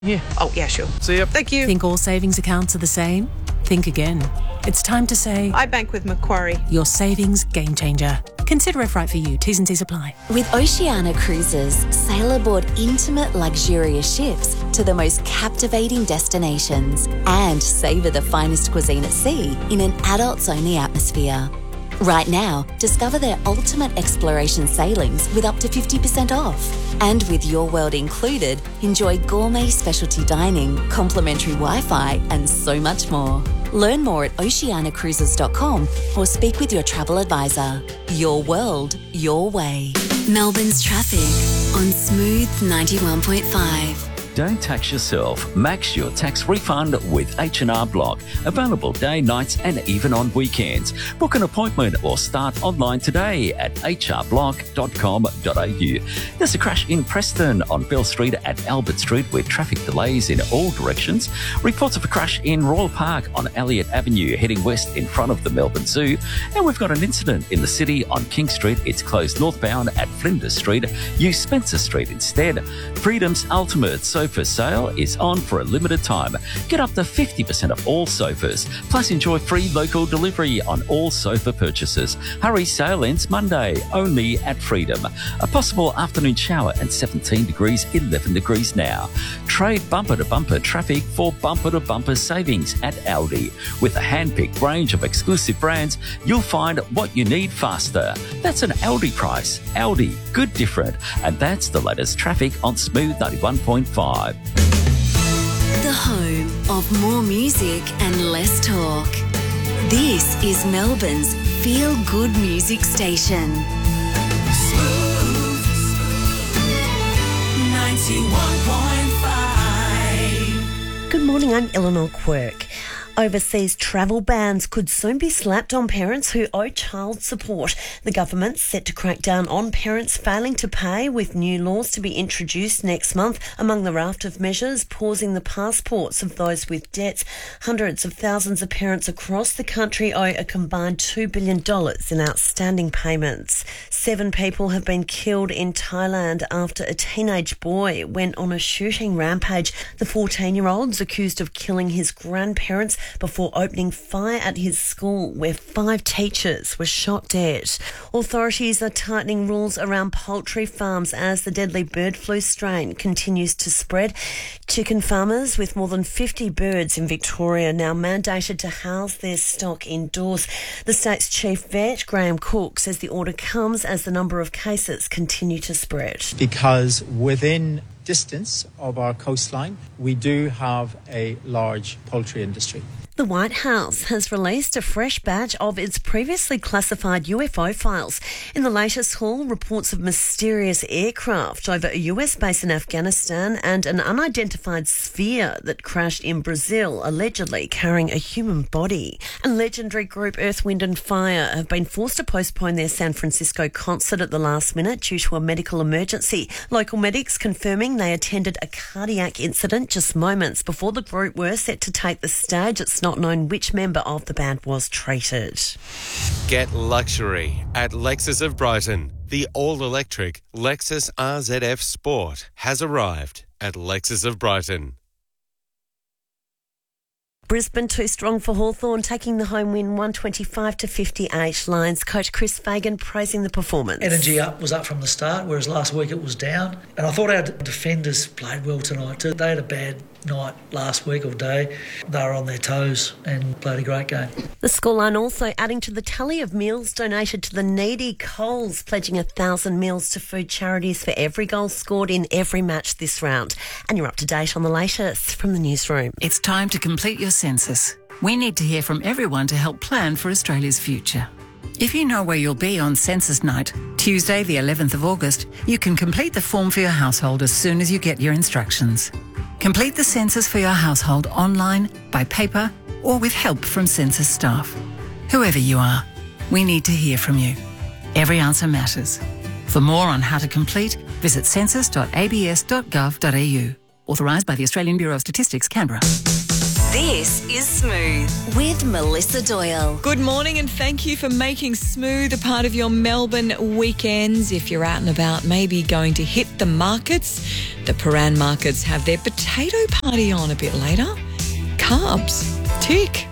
Yeah. Oh, yeah, sure. See ya. Thank you. Think all savings accounts are the same? Think again. It's time to say, I bank with Macquarie. your savings game changer. Consider if right for you. T's and C's apply. With Oceania Cruises, sail aboard intimate, luxurious ships to the most captivating destinations and savour the finest cuisine at sea in an adults-only atmosphere. Right now, discover their ultimate exploration sailings with up to 50% off. And with Your World included, enjoy gourmet specialty dining, complimentary Wi-Fi and so much more. Learn more at oceanacruises.com or speak with your travel advisor. Your world, your way. Melbourne's traffic on Smooth 91.5. Don't tax yourself. Max your tax refund with H&R Block. Available day, nights and even on weekends. Book an appointment or start online today at hrblock.com.au. There's a crash in Preston on Bell Street at Albert Street with traffic delays in all directions. Reports of a crash in Royal Park on Elliott Avenue heading west in front of the Melbourne Zoo. And we've got an incident in the city on King Street. It's closed northbound at Flinders Street. Use Spencer Street instead. Freedom's Ultimate Sofa sale is on for a limited time. Get up to 50% off all sofas, plus enjoy free local delivery on all sofa purchases. Hurry, sale ends Monday, only at Freedom. A possible afternoon shower and 17 degrees, 11 degrees now. Trade bumper-to-bumper traffic for bumper-to-bumper savings at Aldi. With a hand-picked range of exclusive brands, you'll find what you need faster. That's an Aldi price. Aldi, good different. And that's the latest traffic on Smooth 91.5. The home of more music and less talk. This is Melbourne's feel-good music station. Smooth 91.5. Good morning, I'm Eleanor Quirk. Overseas travel bans could soon be slapped on parents who owe child support. The government's set to crack down on parents failing to pay, with new laws to be introduced next month. Among the raft of measures, pausing the passports of those with debts. Hundreds of thousands of parents across the country owe a combined $2 billion in outstanding payments. 7 people have been killed in Thailand after a teenage boy went on a shooting rampage. The 14-year-old's accused of killing his grandparents before opening fire at his school, where 5 teachers were shot dead. Authorities are tightening rules around poultry farms as the deadly bird flu strain continues to spread. Chicken farmers with more than 50 birds in Victoria now mandated to house their stock indoors. The state's chief vet, Graham Cook, says the order comes as the number of cases continue to spread. Because within distance of our coastline, we do have a large poultry industry. The White House has released a fresh batch of its previously classified UFO files. In the latest haul, reports of mysterious aircraft over a US base in Afghanistan and an unidentified sphere that crashed in Brazil, allegedly carrying a human body. And legendary group Earth, Wind and Fire have been forced to postpone their San Francisco concert at the last minute due to a medical emergency. Local medics confirming they attended a cardiac incident just moments before the group were set to take the stage. It's not known which member of the band was treated. Get luxury at Lexus of Brighton. The all-electric Lexus RZF Sport has arrived at Lexus of Brighton. Brisbane too strong for Hawthorn, taking the home win 125-58. Lions coach Chris Fagan praising the performance. Energy was up from the start, whereas last week it was down. And I thought our defenders played well tonight too. They had a bad night last week or day. They were on their toes and played a great game. The scoreline also adding to the tally of meals donated to the needy. Coles pledging 1,000 meals to food charities for every goal scored in every match this round. And you're up to date on the latest from the newsroom. It's time to complete your census. We need to hear from everyone to help plan for Australia's future. If you know where you'll be on census night, Tuesday the 11th of August, you can complete the form for your household as soon as you get your instructions. Complete the census for your household online, by paper, or with help from census staff. Whoever you are, we need to hear from you. Every answer matters. For more on how to complete, visit census.abs.gov.au. Authorised by the Australian Bureau of Statistics, Canberra. This is Smooth with Melissa Doyle. Good morning and thank you for making Smooth a part of your Melbourne weekends. If you're out and about, maybe going to hit the markets, The Paran markets have their potato party on a bit later. Carbs, tick.